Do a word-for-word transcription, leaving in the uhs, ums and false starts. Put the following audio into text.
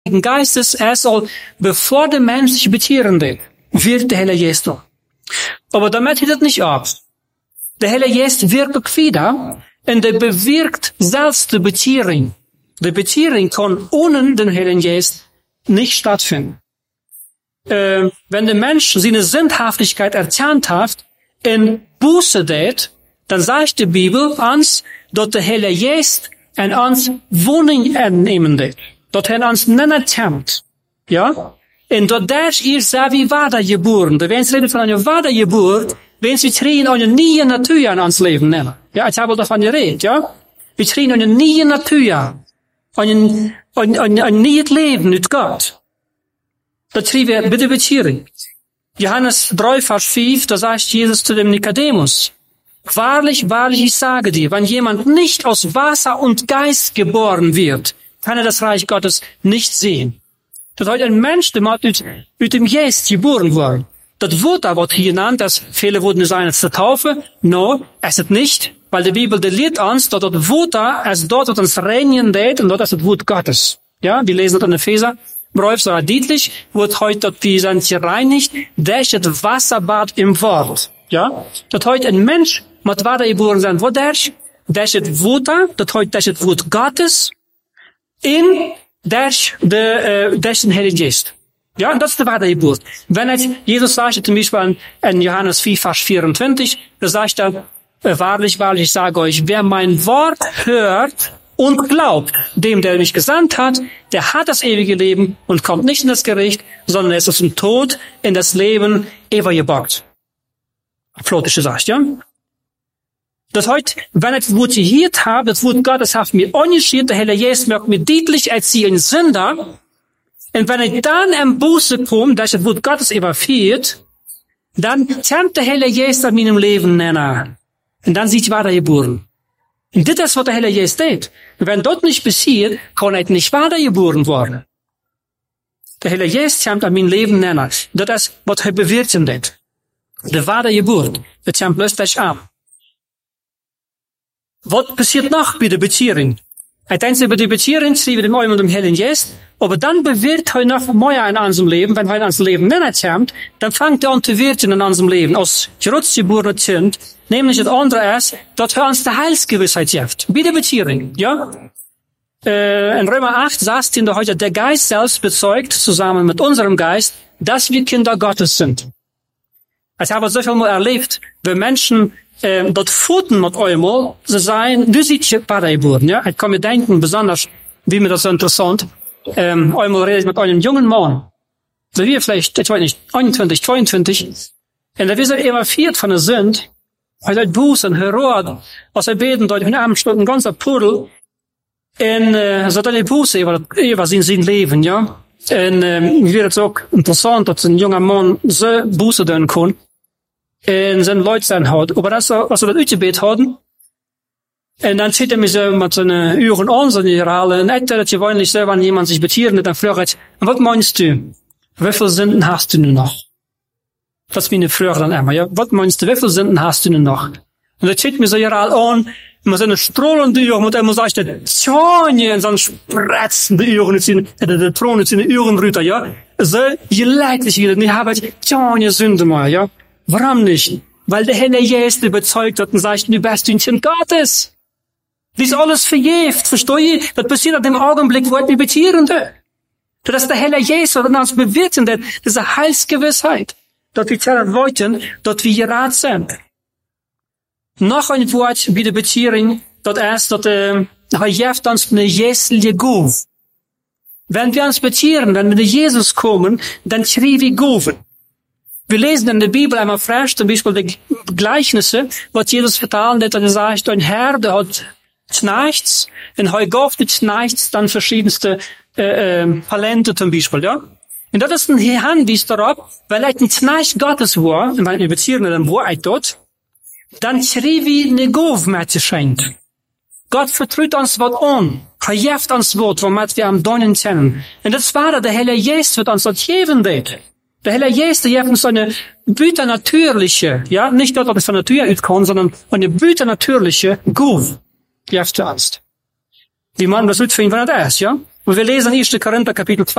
Geistes, er soll, bevor der Mensch sich bekehren will, wird der Heilige Geist tun. Aber damit hört es nicht auf. Der Heilige Geist wirkt wieder und er bewirkt selbst die Bekehrung. Die Bekehrung kann ohne den Heiligen Geist nicht stattfinden. Äh, wenn der Mensch seine Sündhaftigkeit erkannt hat und Buße tät, dann sagt die Bibel uns, dass der Heilige Geist an uns Wohnung entnehmen wird. Dat hij ons niet tempt. Ja? En dat daar is zij wie Wiedergeboren. Da wenn es reden von einer Wiedergeburt, wenn sie kriegen eine neue Natur in ons Leben nehmen. Ja, ich habe davon geredet, ja? Wir kriegen eine neue Natur. Ein, ein, ein, ein neues Leben mit Gott. Das kriegen wir bei der Bekehrung. Johannes drei, Vers fünf, da sagt Jesus zu dem Nikodemus, wahrlich, wahrlich, ich sage dir, wenn jemand nicht aus Wasser und Geist geboren wird, kann er das Reich Gottes nicht sehen. Das heißt, ein Mensch, der mit, mit dem Geist geboren wurde. Das Wort da wird hier genannt, dass viele wurden sein zur Taufe. No, es ist nicht, weil die Bibel, die lehrt uns, dass das Wort da, es dort wird uns reinigen geht, und dort ist das Wort Gottes. Ja, wir lesen das in Epheser, Brief, so deutlich, wird heute, dass wir sind gereinigt, durch das Wasserbad im Wort. Ja, das heißt, ein Mensch, mit Wasser geboren sein, wo durch, durch das Wort da, das heißt, durch das Wort Gottes, in durch, de, uh, durch den Heiligen Geist. Ja, und das ist die Wiedergeburt. Wenn jetzt Jesus sagt, zum Beispiel in Johannes vier, Vers vierundzwanzig, da sagt er, wahrlich, wahrlich, ich sage euch, wer mein Wort hört und glaubt, dem, der mich gesandt hat, der hat das ewige Leben und kommt nicht in das Gericht, sondern er ist aus dem Tod in das Leben übergebracht. Flotisch gesagt, ja? Das heißt, wenn ich das Wort gehört habe, das Wort Gottes hat mir angeschiert, der Heilige Geist merkt mir deutlich, als sie ein Sünder. Und wenn ich dann am Buße komme, dass ich das Wort Gottes überführt, dann kommt der Heilige Geist an meinem Leben näher. Und dann sieht ich Wiedergeboren. Und das ist, was der Heilige Geist tut. Und wenn das nicht passiert, kann ich nicht wiedergeboren werden. Der Heilige Geist kommt an mein Leben näher. Das ist, was er bewirken tut. Die Wiedergeburt, das kommt plötzlich an. Was passiert noch bei der Bekehrung? Uiteindelijk bei der Bekehrung schrijven wir dem Eum und dem Heiligen Geist, aber dann bewirkt er noch mehr in unserem Leben. Wenn er in unser Leben nicht kommt, dann fängt er an zu wirken in unserem Leben. Als gerutsgeborene Kind, nämlich das andere ist, dass er uns die Heilsgewissheit gibt. Bei der Bekehrung, ja? Äh, in Römer acht sagt ihn heute, der Geist selbst bezeugt, zusammen mit unserem Geist, dass wir Kinder Gottes sind. Ich habe so viel mal erlebt, wenn Menschen Ähm, dat voeten met einmal, ze zijn, nu ziet je Wiedergeboren, ja. Ik kan me denken, besonders, wie mir das so interessant, ähm, einmal rede ich mit einem jungen Mann, so wie vielleicht, ich weiß nicht, einundzwanzig, zweiundzwanzig, und da ist er evakuiert von der Sünd, er hat Buß und Herod, als er beten, dort in einem Stück ein ganzer Pudel, und, äh, so hat er die Buße über, über sein, sein Leben, ja. Und, ähm, mir wird es auch interessant, dass ein junger Mann so Buße tun kann, in zijn Leute zijn houdt. Aber das, als we dat uitgebed hadden, en dan zit er met zo met zijn uren aan, zijn herhalen, en echt dat gewöhnlich so, wenn jemand sich bekeert, dann fragt er, was meinst du? Wie viele Sünden hast du nun noch? Das ist meine Frage dann immer, ja. Was meinst du, wie viele Sünden hast du nun noch? Und er zieht mir so herhalen an, mit seinen strahlenden Uhren, und er muss sagen, tjanje, in seinen spritzenden Uhren, der Thron in seine Uhrenrüter, ja. So, je leidlich wieder, und ich habe tjanje Sünde mal, ja. Warum nicht? Weil der Heilige Geist überzeugt hat und sagt, du bist ein Kind Gottes. Das ist alles verjährt, verstehe ich? Das passiert in dem Augenblick, wo ich mich bekehren will. Das ist der Heilige Geist, der uns bewirken wird, diese Heilsgewissheit, dass wir zählen wollten, dass wir gerat sind. Noch ein Wort bei der Bekehrung, das ist, dass äh, er gibt uns eine jässliche Gabe. Wenn wir uns bekehren, wenn wir zu Jesus kommen, dann schreiben wir Gaben. Wir lesen in der Bibel einmal frisch, zum Beispiel die Gleichnisse, was Jesus vertalen hat, er sagt, ein Herr, der hat Knechts, und er gab die Knechts dann verschiedenste äh, äh, Talente zum Beispiel, ja. Und das ist ein Hinweis darauf, weil er ein Knecht Gottes war, und wenn wir beziehen, dann war er dort, dann schrieb er eine Gabe mit sich schenkt. Gott vertraut uns was an, er gibt uns was, womit wir am Donnen kennen. Und das war der Heilige Geist, wird uns das geben wird. Der Heilige Geist, der gibt uns eine büternatürliche, ja, nicht dort, ob es von Natur auskommt, sondern eine büternatürliche Gabe, gibt er uns. Wie man das für ihn, wenn er das ist, ja. Und wir lesen erster Korinther Kapitel